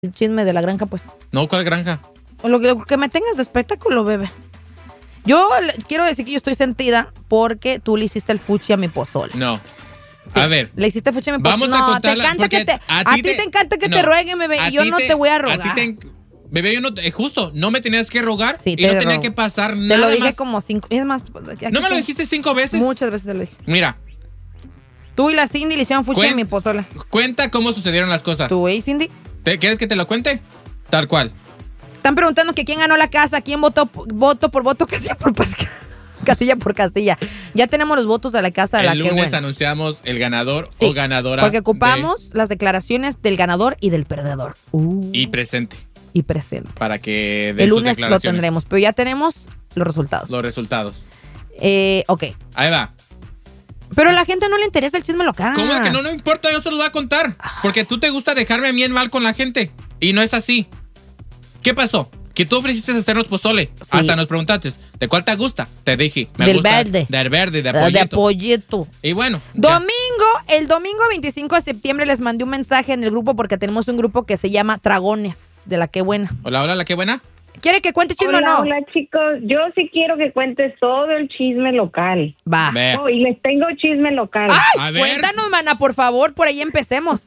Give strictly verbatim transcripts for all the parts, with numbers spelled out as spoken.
el chisme de la granja, pues. No, ¿cuál granja? Lo que, lo que me tengas de espectáculo, bebé. Yo le, quiero decir que yo estoy sentida porque tú le hiciste el fuchi a mi pozole. No. Sí, a ver. Le hiciste fuchi a mi pozole. Vamos no, a contarla. Te encanta que te, a, a ti te, te encanta que no, te rueguen, bebé, y yo no te, te voy a rogar. A ti te, bebé, yo no, eh, justo, no me tenías que rogar sí, y no tenía rogo. que pasar te nada Te lo dije más. como cinco, es más. ¿No me lo dijiste cinco veces? Muchas veces te lo dije. Mira. Tú y la Cindy le hicieron fuchi a mi pozole. Cuenta cómo sucedieron las cosas. ¿Tú y Cindy? ¿Te, ¿Quieres que te lo cuente? Tal cual. Están preguntando que quién ganó la casa, quién votó voto por voto, casilla por casilla por casilla. Ya tenemos los votos de la casa de el la lunes que buena. anunciamos el ganador sí, o ganadora. Porque ocupamos de... las declaraciones del ganador y del perdedor. Uh, y presente. Y presente. Para que den el sus lunes lo tendremos, pero ya tenemos los resultados. Los resultados. Eh, ok. Ahí va. Pero a la gente no le interesa el chisme local. ¿Cómo es que no? No importa, yo se los voy a contar. Porque tú te gusta dejarme a mí en mal con la gente. Y no es así. ¿Qué pasó? Que tú ofreciste hacernos pozole. Sí. Hasta nos preguntaste, ¿de cuál te gusta? Te dije, me del gusta. Verde. Del verde, de pollito. De pollito. Y bueno. Domingo, ya. El domingo veinticinco de septiembre les mandé un mensaje en el grupo porque tenemos un grupo que se llama Dragones, de la que buena. Hola, hola, la que buena. ¿Quiere que cuente chisme hola, o no? Hola, chicos. Yo sí quiero que cuentes todo el chisme local. Va. Oh, y les tengo chisme local. ¡Ay! A cuéntanos, ver. Mana, por favor, por ahí empecemos.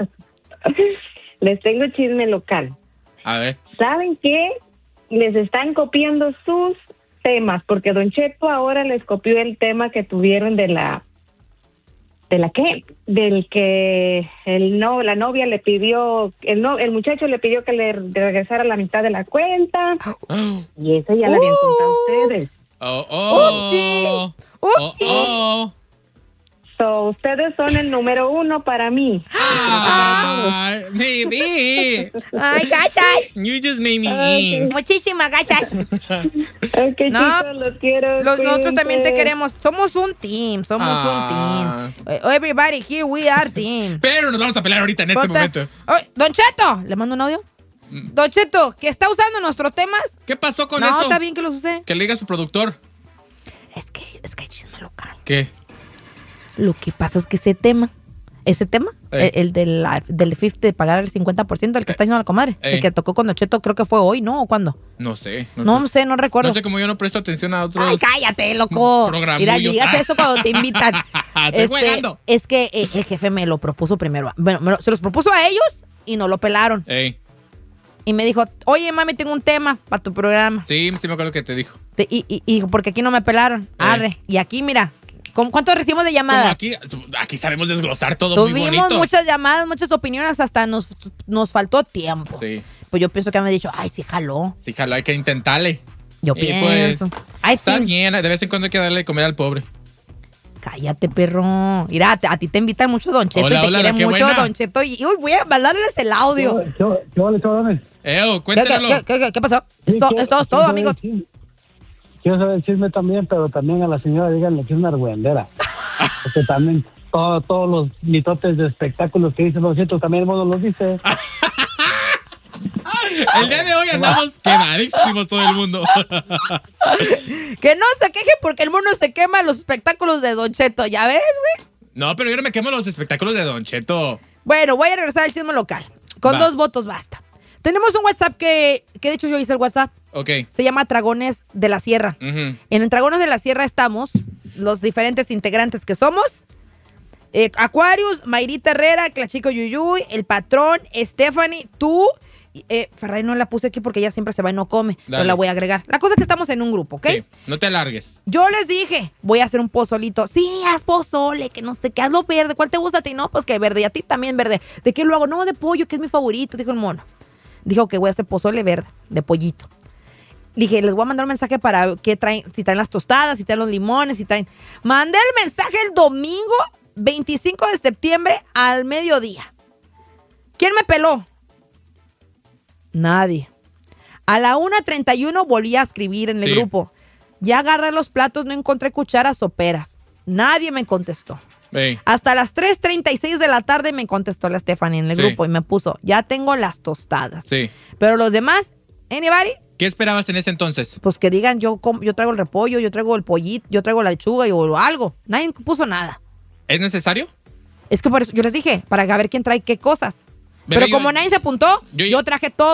Les tengo chisme local. A ver. ¿Saben qué? Les están copiando sus temas, porque Don Cheto ahora les copió el tema que tuvieron de la... ¿De la qué? Del que el no, la novia le pidió, el no, el muchacho le pidió que le regresara la mitad de la cuenta. Oh. Y eso ya uh. lo habían contado ustedes. Oh, oh. Upsi. Upsi. Oh, oh. So, ustedes son el número uno para mí. Ah, baby. Ay, gachas. You just made me okay. in. Muchísimas gachas. Ok, no, chicos, los quiero. Los, nosotros también te queremos. Somos un team, somos ah. un team. Everybody here, we are team. Pero nos vamos a pelear ahorita en este Ponta. momento. Oh, Don Cheto, ¿le mando un audio? Mm. Don Cheto, ¿que está usando nuestros temas? ¿Qué pasó con no, eso? No, está bien que los use. Que le diga a su productor. Es que, es que hay chisme local. ¿Qué? Lo que pasa es que ese tema, ese tema, el, el del, del cincuenta de pagar el cincuenta por ciento, el que está haciendo la comadre, Ey. el que tocó con Don Cheto, creo que fue hoy, ¿no? ¿O cuándo? No sé. No, no sé, no recuerdo. No sé, como yo no presto atención a otros. Ay, cállate, loco. Mira, digas eso cuando te invitan. Estoy este, jugando. Es que eh, el jefe me lo propuso primero. Bueno, me lo, se los propuso a ellos y no lo pelaron. Ey. Y me dijo, oye, mami, tengo un tema para tu programa. Sí, sí me acuerdo que te dijo. Te, y, y, y porque aquí no me pelaron. Ey. Arre. Y aquí, mira. ¿Cuánto recibimos de llamadas? Aquí, aquí sabemos desglosar todo Tuvimos muy bonito. Tuvimos muchas llamadas, muchas opiniones, hasta nos, nos faltó tiempo. Sí. Pues yo pienso que me han dicho, ay, sí jaló. Sí jaló, hay que intentarle. Yo y pienso. Pues, ay, está sí. bien, de vez en cuando hay que darle de comer al pobre. Cállate, perro. Mira, a, a ti te invitan mucho Don Cheto hola, y te hola, quiere mucho buena. Don Cheto. Y uy, voy a mandarles el audio. ¿Qué vale, chavales? Eo, cuéntanoslo. ¿Qué, qué, qué, qué pasó? Sí, esto, esto es todo, amigos. Quiero saber el chisme también, pero también a la señora díganle que es una argüendera. Porque también todo, todos los mitotes de espectáculos que dicen los ciertos también el mundo los dice. El día de hoy andamos quemadísimos todo el mundo. Que no se queje porque el mundo se quema los espectáculos de Don Cheto, ¿ya ves, güey? No, pero yo no me quemo los espectáculos de Don Cheto. Bueno, voy a regresar al chisme local. Con Va. dos votos basta. Tenemos un WhatsApp que, que de hecho yo hice el WhatsApp. Ok. Se llama Dragones de la Sierra. Uh-huh. En el Dragones de la Sierra estamos los diferentes integrantes que somos. Eh, Aquarius, Mayrita Herrera, Clachico Yuyuy, El Patrón, Stephanie, tú. Eh, Ferrari no la puse aquí porque ella siempre se va y no come. Dale. Pero la voy a agregar. La cosa es que estamos en un grupo, ¿ok? Sí, no te alargues. Yo les dije, voy a hacer un pozolito. Sí, haz pozole, que no sé qué, hazlo verde. ¿Cuál te gusta a ti? No, pues que verde. Y a ti también verde. ¿De qué lo hago? No, de pollo, que es mi favorito, dijo el mono. Dijo que voy a hacer pozole verde, de pollito. Dije, les voy a mandar un mensaje para que traen, si traen las tostadas, si traen los limones, si traen... Mandé el mensaje el domingo veinticinco de septiembre al mediodía. ¿Quién me peló? Nadie. A la una treinta y uno volví a escribir en el sí. grupo. Ya agarré los platos, no encontré cucharas o peras. Nadie me contestó. Sí. Hasta las tres treinta y seis de la tarde me contestó la Stephanie en el sí. grupo y me puso, ya tengo las tostadas. Sí. Pero los demás, anybody... ¿Qué esperabas en ese entonces? Pues que digan, yo, yo traigo el repollo, yo traigo el pollito, yo traigo la lechuga o algo. Nadie puso nada. ¿Es necesario? Es que por eso yo les dije, para ver quién trae qué cosas. Pero, yo- como nadie se apuntó, yo- yo, traje todo.